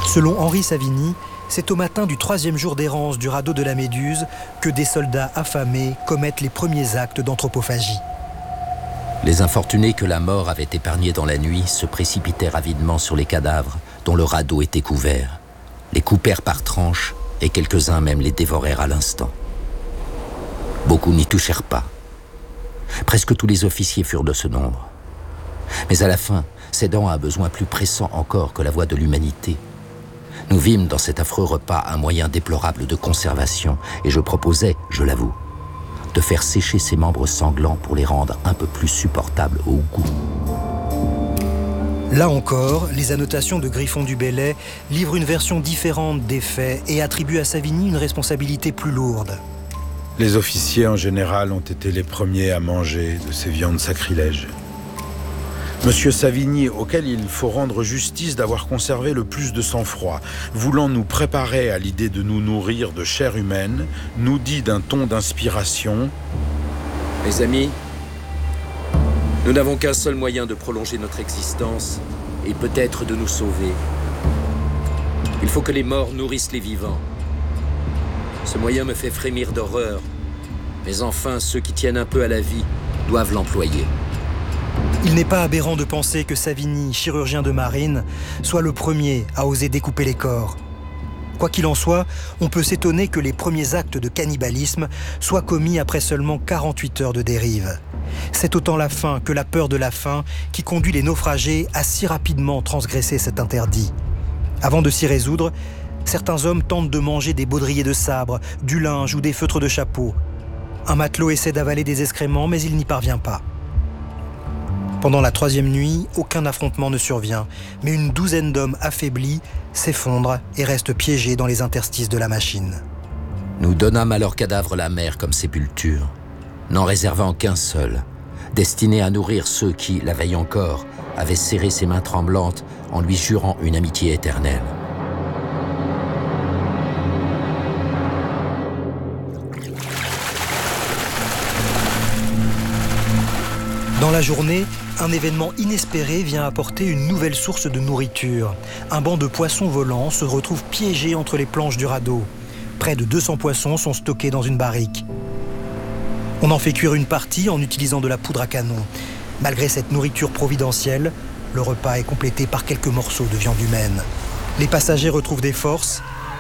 Selon Henri Savigny, c'est au matin du 3e jour d'errance du radeau de la Méduse que des soldats affamés commettent les premiers actes d'anthropophagie. Les infortunés que la mort avait épargnés dans la nuit se précipitèrent avidement sur les cadavres dont le radeau était couvert, les coupèrent par tranches et quelques-uns même les dévorèrent à l'instant. Beaucoup n'y touchèrent pas. Presque tous les officiers furent de ce nombre. Mais à la fin, cédant à un besoin plus pressant encore que la voie de l'humanité, nous vîmes dans cet affreux repas un moyen déplorable de conservation et je proposais, je l'avoue, de faire sécher ses membres sanglants pour les rendre un peu plus supportables au goût. Là encore, les annotations de Griffon du Bellay livrent une version différente des faits et attribuent à Savigny une responsabilité plus lourde. Les officiers en général ont été les premiers à manger de ces viandes sacrilèges. Monsieur Savigny, auquel il faut rendre justice d'avoir conservé le plus de sang-froid, voulant nous préparer à l'idée de nous nourrir de chair humaine, nous dit d'un ton d'inspiration: Mes amis, nous n'avons qu'un seul moyen de prolonger notre existence et peut-être de nous sauver. Il faut que les morts nourrissent les vivants. Ce moyen me fait frémir d'horreur, mais enfin ceux qui tiennent un peu à la vie doivent l'employer. Il n'est pas aberrant de penser que Savigny, chirurgien de marine, soit le premier à oser découper les corps. Quoi qu'il en soit, on peut s'étonner que les premiers actes de cannibalisme soient commis après seulement 48 heures de dérive. C'est autant la faim que la peur de la faim qui conduit les naufragés à si rapidement transgresser cet interdit. Avant de s'y résoudre, certains hommes tentent de manger des baudriers de sabre, du linge ou des feutres de chapeau. Un matelot essaie d'avaler des excréments, mais il n'y parvient pas. Pendant la 3e nuit, aucun affrontement ne survient, mais une douzaine d'hommes affaiblis s'effondrent et restent piégés dans les interstices de la machine. Nous donnâmes à leurs cadavres la mer comme sépulture, n'en réservant qu'un seul, destiné à nourrir ceux qui, la veille encore, avaient serré ses mains tremblantes en lui jurant une amitié éternelle. Dans la journée, un événement inespéré vient apporter une nouvelle source de nourriture. Un banc de poissons volants se retrouve piégé entre les planches du radeau. Près de 200 poissons sont stockés dans une barrique. On en fait cuire une partie en utilisant de la poudre à canon. Malgré cette nourriture providentielle, le repas est complété par quelques morceaux de viande humaine. Les passagers retrouvent des forces.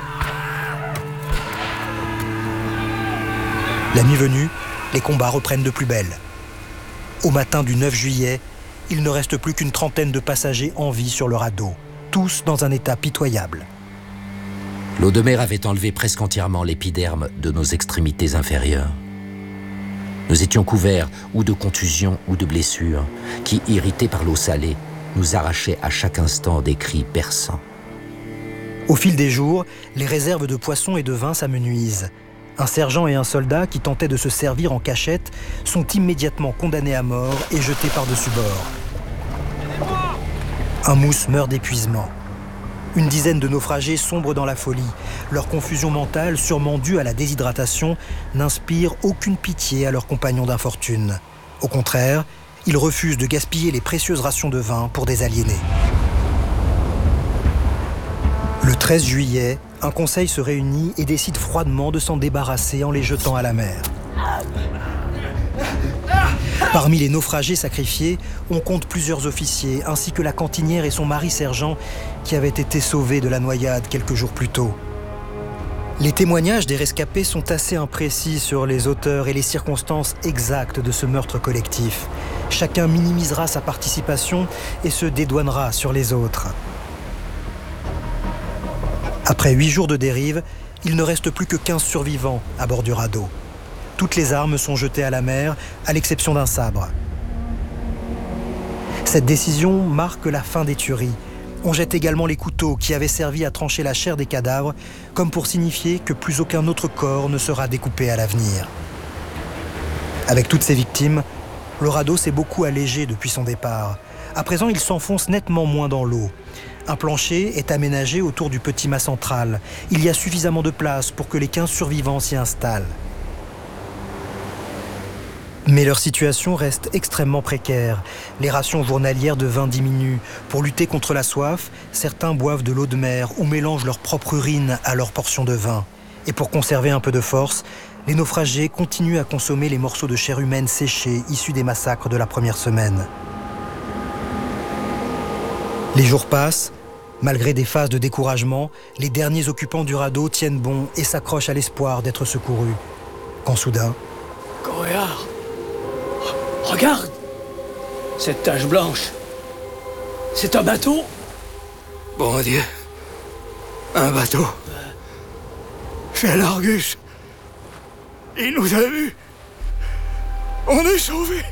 La nuit venue, les combats reprennent de plus belle. Au matin du 9 juillet, il ne reste plus qu'une trentaine de passagers en vie sur le radeau, tous dans un état pitoyable. L'eau de mer avait enlevé presque entièrement l'épiderme de nos extrémités inférieures. Nous étions couverts ou de contusions ou de blessures qui, irrités par l'eau salée, nous arrachaient à chaque instant des cris perçants. Au fil des jours, les réserves de poissons et de vin s'amenuisent. Un sergent et un soldat qui tentaient de se servir en cachette sont immédiatement condamnés à mort et jetés par-dessus bord. Un mousse meurt d'épuisement. Une dizaine de naufragés sombrent dans la folie. Leur confusion mentale, sûrement due à la déshydratation, n'inspire aucune pitié à leurs compagnons d'infortune. Au contraire, ils refusent de gaspiller les précieuses rations de vin pour des aliénés. Le 13 juillet, un conseil se réunit et décide froidement de s'en débarrasser en les jetant à la mer. Parmi les naufragés sacrifiés, on compte plusieurs officiers, ainsi que la cantinière et son mari sergent, qui avaient été sauvés de la noyade quelques jours plus tôt. Les témoignages des rescapés sont assez imprécis sur les auteurs et les circonstances exactes de ce meurtre collectif. Chacun minimisera sa participation et se dédouanera sur les autres. Après 8 jours de dérive, il ne reste plus que 15 survivants à bord du radeau. Toutes les armes sont jetées à la mer, à l'exception d'un sabre. Cette décision marque la fin des tueries. On jette également les couteaux qui avaient servi à trancher la chair des cadavres, comme pour signifier que plus aucun autre corps ne sera découpé à l'avenir. Avec toutes ces victimes, le radeau s'est beaucoup allégé depuis son départ. À présent, il s'enfonce nettement moins dans l'eau. Un plancher est aménagé autour du petit mât central. Il y a suffisamment de place pour que les 15 survivants s'y installent. Mais leur situation reste extrêmement précaire. Les rations journalières de vin diminuent. Pour lutter contre la soif, certains boivent de l'eau de mer ou mélangent leur propre urine à leur portion de vin. Et pour conserver un peu de force, les naufragés continuent à consommer les morceaux de chair humaine séchés issus des massacres de la première semaine. Les jours passent. Malgré des phases de découragement, les derniers occupants du radeau tiennent bon et s'accrochent à l'espoir d'être secourus. Quand soudain... Coréard, regarde! Cette tache blanche, c'est un bateau? Bon Dieu, un bateau. C'est l'Argus. Il nous a vus. On est sauvés.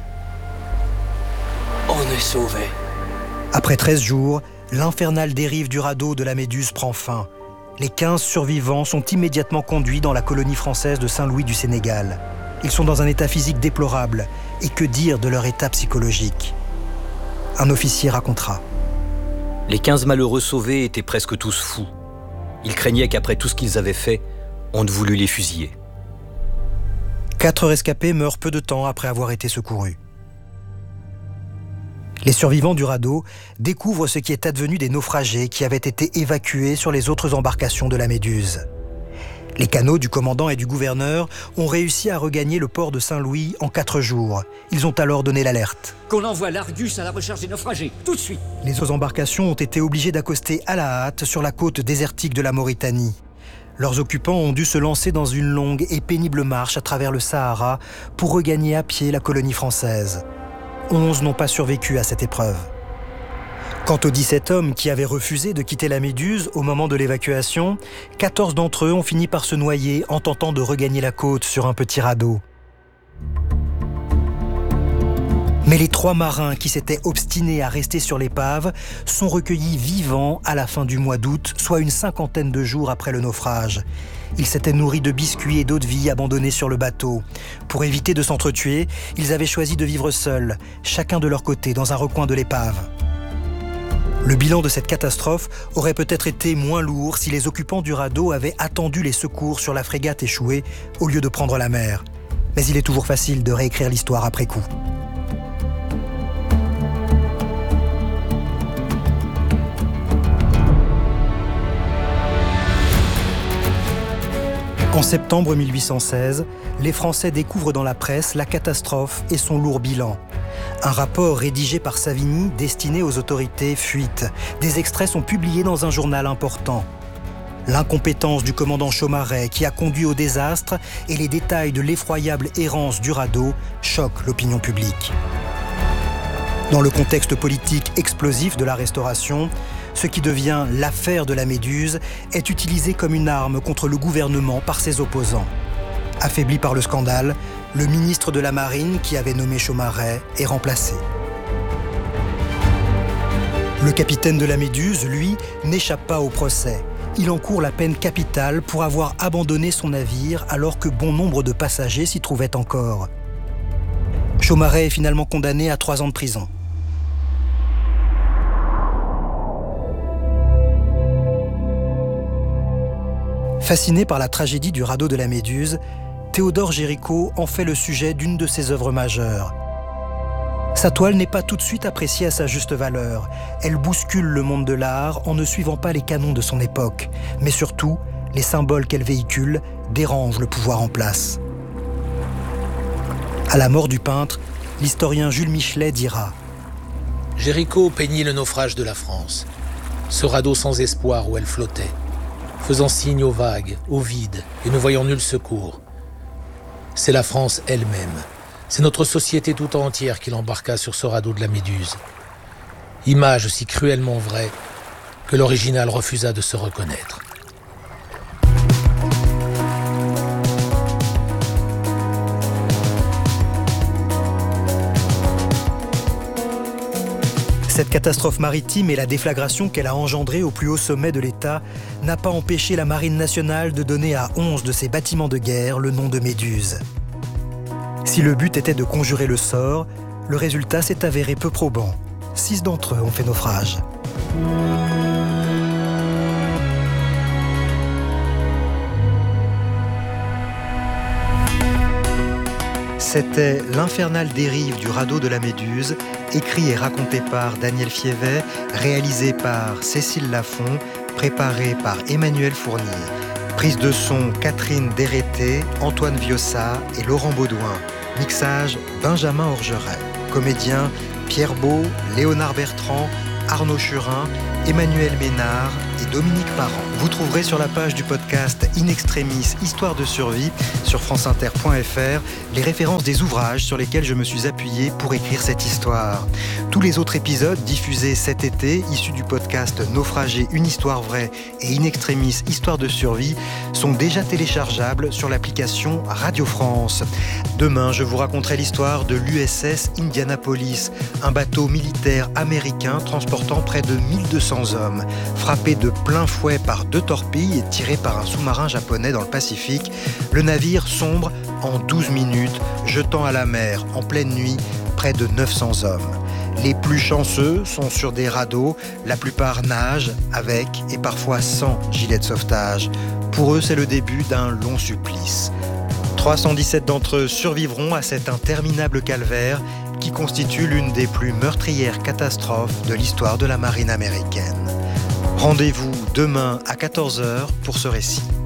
On est sauvés. Après 13 jours, l'infernale dérive du radeau de la Méduse prend fin. Les 15 survivants sont immédiatement conduits dans la colonie française de Saint-Louis du Sénégal. Ils sont dans un état physique déplorable. Et que dire de leur état psychologique? Un officier racontera. Les 15 malheureux sauvés étaient presque tous fous. Ils craignaient qu'après tout ce qu'ils avaient fait, on ne voulût les fusiller. 4 rescapés meurent peu de temps après avoir été secourus. Les survivants du radeau découvrent ce qui est advenu des naufragés qui avaient été évacués sur les autres embarcations de la Méduse. Les canots du commandant et du gouverneur ont réussi à regagner le port de Saint-Louis en 4 jours. Ils ont alors donné l'alerte. Qu'on envoie l'Argus à la recherche des naufragés, tout de suite. Les autres embarcations ont été obligées d'accoster à la hâte sur la côte désertique de la Mauritanie. Leurs occupants ont dû se lancer dans une longue et pénible marche à travers le Sahara pour regagner à pied la colonie française. 11 n'ont pas survécu à cette épreuve. Quant aux 17 hommes qui avaient refusé de quitter la Méduse au moment de l'évacuation, 14 d'entre eux ont fini par se noyer en tentant de regagner la côte sur un petit radeau. Mais les 3 marins qui s'étaient obstinés à rester sur l'épave sont recueillis vivants à la fin du mois d'août, soit une 50aine de jours après le naufrage. Ils s'étaient nourris de biscuits et d'eau de vie abandonnés sur le bateau. Pour éviter de s'entretuer, ils avaient choisi de vivre seuls, chacun de leur côté, dans un recoin de l'épave. Le bilan de cette catastrophe aurait peut-être été moins lourd si les occupants du radeau avaient attendu les secours sur la frégate échouée au lieu de prendre la mer. Mais il est toujours facile de réécrire l'histoire après coup. En septembre 1816, les Français découvrent dans la presse la catastrophe et son lourd bilan. Un rapport rédigé par Savigny destiné aux autorités fuite. Des extraits sont publiés dans un journal important. L'incompétence du commandant Chaumaret qui a conduit au désastre et les détails de l'effroyable errance du radeau choquent l'opinion publique. Dans le contexte politique explosif de la Restauration, ce qui devient l'affaire de la Méduse est utilisé comme une arme contre le gouvernement par ses opposants. Affaibli par le scandale, le ministre de la Marine, qui avait nommé Chaumaret, est remplacé. Le capitaine de la Méduse, lui, n'échappe pas au procès. Il encourt la peine capitale pour avoir abandonné son navire alors que bon nombre de passagers s'y trouvaient encore. Chaumaret est finalement condamné à 3 ans de prison. Fasciné par la tragédie du radeau de la Méduse, Théodore Géricault en fait le sujet d'une de ses œuvres majeures. Sa toile n'est pas tout de suite appréciée à sa juste valeur. Elle bouscule le monde de l'art en ne suivant pas les canons de son époque. Mais surtout, les symboles qu'elle véhicule dérangent le pouvoir en place. À la mort du peintre, l'historien Jules Michelet dira « Géricault peignit le naufrage de la France, ce radeau sans espoir où elle flottait, faisant signe aux vagues, au vide, et ne voyant nul secours. C'est la France elle-même. C'est notre société tout entière qui l'embarqua sur ce radeau de la Méduse. Image si cruellement vraie que l'original refusa de se reconnaître. » Cette catastrophe maritime et la déflagration qu'elle a engendrée au plus haut sommet de l'État n'a pas empêché la Marine nationale de donner à 11 de ses bâtiments de guerre le nom de Méduse. Si le but était de conjurer le sort, le résultat s'est avéré peu probant. 6 d'entre eux ont fait naufrage. C'était L'infernale dérive du radeau de la Méduse, écrit et raconté par Daniel Fievet, réalisé par Cécile Lafont, préparé par Emmanuel Fournier. Prise de son Catherine Dérété, Antoine Viossa et Laurent Baudouin. Mixage Benjamin Orgeret. Comédiens Pierre Beau, Léonard Bertrand, Arnaud Churin, Emmanuel Ménard et Dominique Parent. Vous trouverez sur la page du podcast In Extremis Histoire de survie sur franceinter.fr les références des ouvrages sur lesquels je me suis appuyé pour écrire cette histoire. Tous les autres épisodes diffusés cet été, issus du podcast Naufragé, une histoire vraie et In Extremis Histoire de survie, sont déjà téléchargeables sur l'application Radio France. Demain, je vous raconterai l'histoire de l'USS Indianapolis, un bateau militaire américain transportant près de 1200 hommes. Frappé de plein fouet par 2 torpilles et tiré par un sous-marin japonais dans le Pacifique, le navire sombre en 12 minutes, jetant à la mer en pleine nuit près de 900 hommes. Les plus chanceux sont sur des radeaux, la plupart nagent avec et parfois sans gilet de sauvetage. Pour eux, c'est le début d'un long supplice. 317 d'entre eux survivront à cet interminable calvaire qui constitue l'une des plus meurtrières catastrophes de l'histoire de la marine américaine. Rendez-vous demain à 14h pour ce récit.